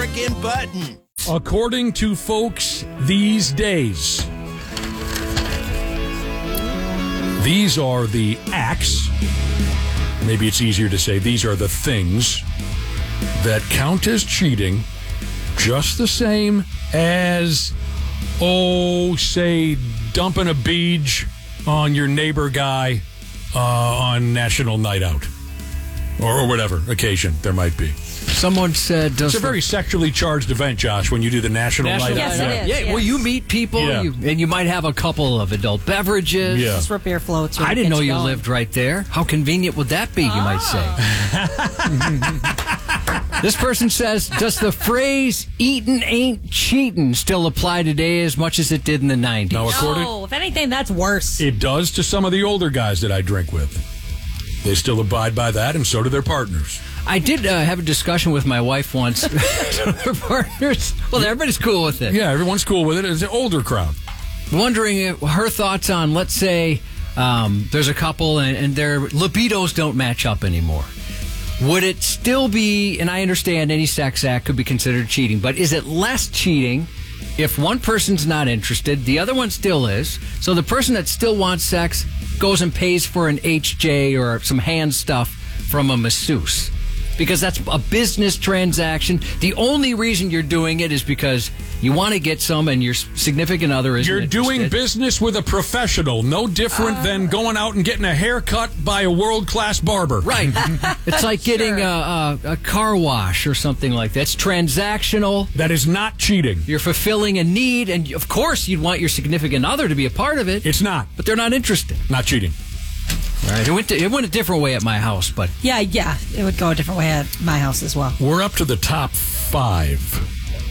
frickin' button. According to folks these days, these are the acts, maybe it's easier to say these are the things that count as cheating just the same as, say, dumping a beach on your neighbor guy on National Night Out or whatever occasion there might be. Someone said... It's a very sexually charged event, Josh, when you do the National Night Out. Yes, it is. Yeah, well, you meet people, and you might have a couple of adult beverages. Yeah. Just root beer floats. I didn't know you lived right there. How convenient would that be, you might say? This person says, does the phrase eatin' ain't cheatin' still apply today as much as it did in the 90s? Now, No, if anything, that's worse. It does to some of the older guys that I drink with. They still abide by that, and so do their partners. I did have a discussion with my wife once. Her partners, well, everybody's cool with it. Yeah, everyone's cool with it. It's an older crowd. Wondering her thoughts on, let's say, there's a couple and their libidos don't match up anymore. Would it still be, and I understand any sex act could be considered cheating, but is it less cheating if one person's not interested, the other one still is, so the person that still wants sex goes and pays for an HJ or some hand stuff from a masseuse? Because that's a business transaction. The only reason you're doing it is because you want to get some and your significant other isn't You're interested. doing business with a professional, no different than going out and getting a haircut by a world-class barber. Right. It's like getting a car wash or something like that. It's transactional. That is not cheating. You're fulfilling a need, and of course you'd want your significant other to be a part of it. It's not. But they're not interested. Not cheating. All right. It went a different way at my house, but... Yeah, it would go a different way at my house as well. We're up to the top 5.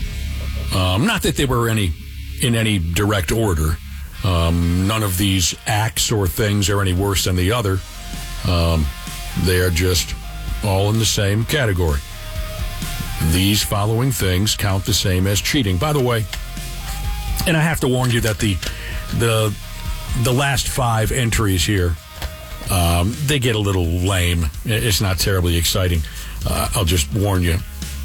Not that they were in any direct order. None of these acts or things are any worse than the other. They are just all in the same category. These following things count the same as cheating. By the way, and I have to warn you that the last 5 entries here, they get a little lame. It's not terribly exciting. I'll just warn you.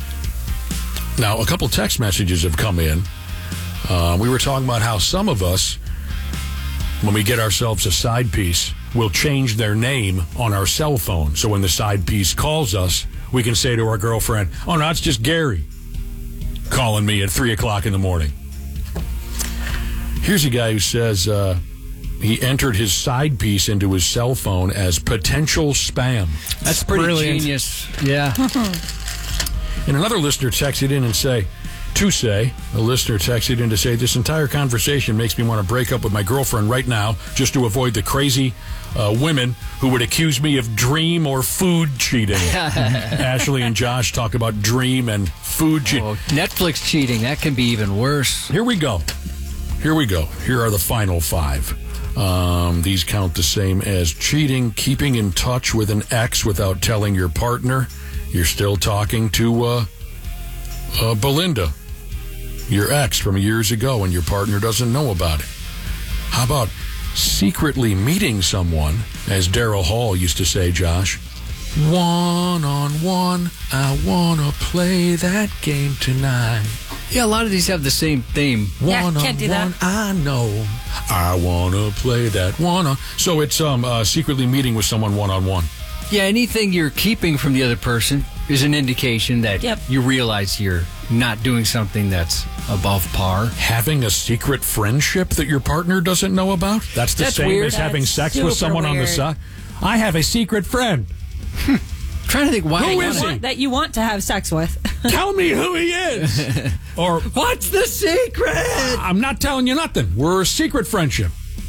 Now, a couple text messages have come in. We were talking about how some of us, when we get ourselves a side piece, will change their name on our cell phone. So when the side piece calls us, we can say to our girlfriend, "Oh, no, it's just Gary calling me at 3 o'clock in the morning." Here's a guy who says he entered his side piece into his cell phone as potential spam. That's pretty Brilliant. genius. Yeah. And another listener texted in and a listener texted in to say, "This entire conversation makes me want to break up with my girlfriend right now just to avoid the crazy women who would accuse me of dream or food cheating." Ashley and Josh talk about dream and food cheating. Oh, Netflix cheating, that can be even worse. Here we go. Here are the final 5. These count the same as cheating. Keeping in touch with an ex without telling your partner you're still talking to Belinda, your ex from years ago, and your partner doesn't know about it. How about secretly meeting someone, as Daryl Hall used to say, Josh? One-on-one, I want to play that game tonight. Yeah, a lot of these have the same theme. Yeah, can't do that. I know. I want to play that one. So it's secretly meeting with someone one-on-one. Yeah, anything you're keeping from the other person is an indication that you realize you're not doing something that's above par. Having a secret friendship that your partner doesn't know about? That's same weird. as having That's sex with someone super on the weird. side. I have a secret friend. Trying to think why. Who is he? That you want to have sex with. Tell me who he is. Or, what's the secret? I'm not telling you nothing. We're a secret friendship.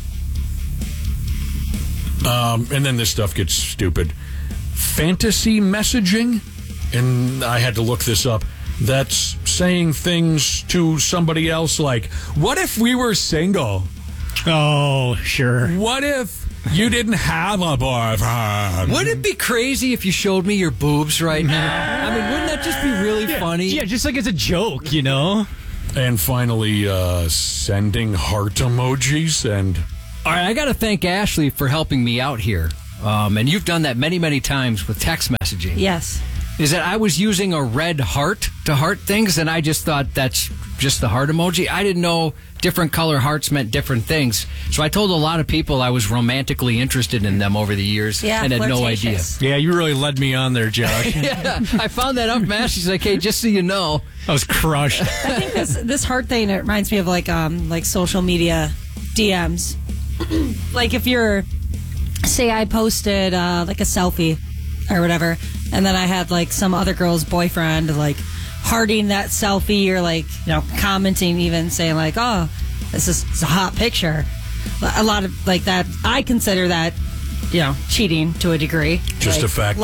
And then this stuff gets stupid. Fantasy messaging, and I had to look this up. That's saying things to somebody else like, "What if we were single? Oh, sure. What if you didn't have a boyfriend?" Wouldn't it be crazy if you showed me your boobs right now? I mean, wouldn't that just be really funny? Yeah, just like it's a joke, you know? And finally, sending heart emojis. And All right, I got to thank Ashley for helping me out here. And you've done that many, many times with text messaging. Yes. is that I was using a red heart to heart things, and I just thought that's just the heart emoji. I didn't know different color hearts meant different things. So I told a lot of people I was romantically interested in them over the years and had no idea. flirtatious. Yeah, you really led me on there, Josh. Yeah, I found that up, man. She's like, hey, just so you know. I was crushed. I think this heart thing, it reminds me of like social media DMs. Like if you're, say I posted like a selfie or whatever, and then I had like some other girl's boyfriend like hearting that selfie or like, commenting, even saying like, oh, it's a hot picture. A lot of like that. I consider that, cheating to a degree. Just like, the fact that-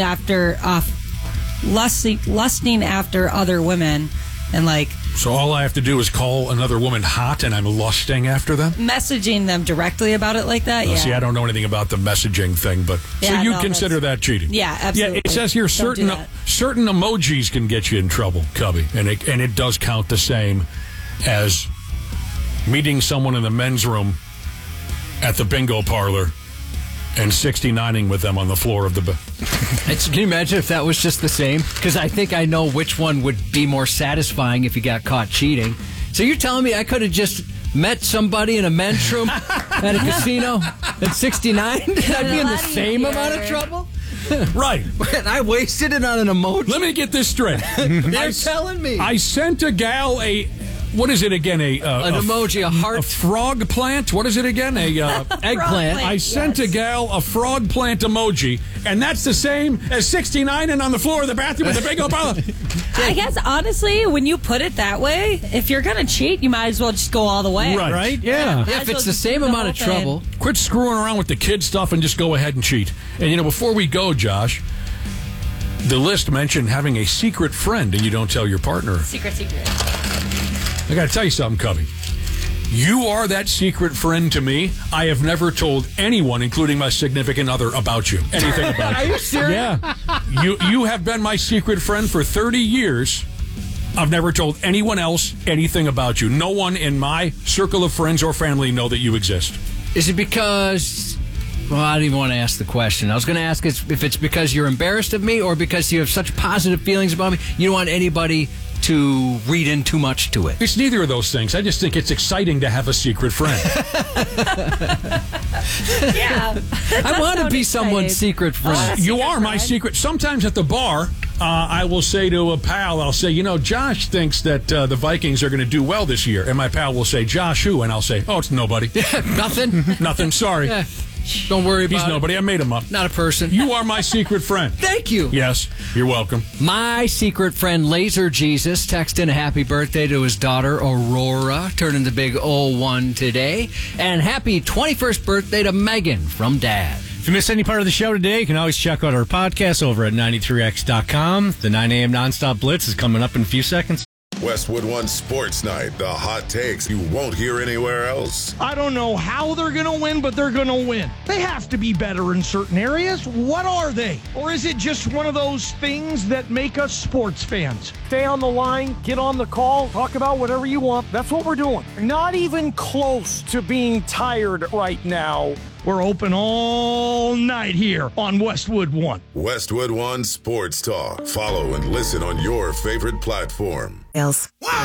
lusting after other women and like So all I have to do is call another woman hot and I'm lusting after them? messaging them directly about it like that. Oh, Yeah. see, I don't know anything about the messaging thing, but so Yeah, you no, consider that cheating? Yeah, absolutely. Yeah, it says here Don't do certain that. emojis can get you in trouble, Cubby, and it does count the same as meeting someone in the men's room at the bingo parlor and 69ing with them on the floor of the bed. Can you imagine if that was just the same? Because I think I know which one would be more satisfying if you got caught cheating. So you're telling me I could have just met somebody in a men's room at a casino at 69? I'd be in the same amount of trouble? Right. And I wasted it on an emoji. Let me get this straight. They're telling me. I sent a gal what is it again? An emoji, a heart. A frog plant? What is it again? Eggplant. I sent a gal a frog plant emoji, and that's the same as 69 and on the floor of the bathroom with the big old parlor. I guess honestly, when you put it that way, if you're gonna cheat, you might as well just go all the way. Right. Yeah. Yeah, if it's the same amount of trouble. Quit screwing around with the kid stuff and just go ahead and cheat. And before we go, Josh, the list mentioned having a secret friend and you don't tell your partner. Secret. I got to tell you something, Cubby. You are that secret friend to me. I have never told anyone, including my significant other, about you. Anything about you. Are you serious? Yeah. You have been my secret friend for 30 years. I've never told anyone else anything about you. No one in my circle of friends or family know that you exist. Is it because... Well, I didn't even want to ask the question. I was going to ask if it's because you're embarrassed of me or because you have such positive feelings about me. You don't want anybody to read in too much to it. It's neither of those things. I just think it's exciting to have a secret friend. Yeah. I want to be someone's secret friend. You are my secret. Sometimes at the bar, I will say to a pal, I'll say, Josh thinks that the Vikings are going to do well this year. And my pal will say, Josh who? And I'll say, oh, it's nobody. Nothing? Nothing, sorry. Yeah. Don't worry about He's nobody. I made him up. Not a person. You are my secret friend. Thank you. Yes, you're welcome. My secret friend, Laser Jesus, texted a happy birthday to his daughter, Aurora, turning the big 01 today. And happy 21st birthday to Megan from Dad. If you missed any part of the show today, you can always check out our podcast over at 93x.com. The 9 a.m. Nonstop Blitz is coming up in a few seconds. Westwood One Sports Night, the hot takes you won't hear anywhere else. I don't know how they're going to win, but they're going to win. They have to be better in certain areas. What are they? Or is it just one of those things that make us sports fans? Stay on the line, get on the call, talk about whatever you want. That's what we're doing. Not even close to being tired right now. We're open all night here on Westwood One. Westwood One Sports Talk. Follow and listen on your favorite platform.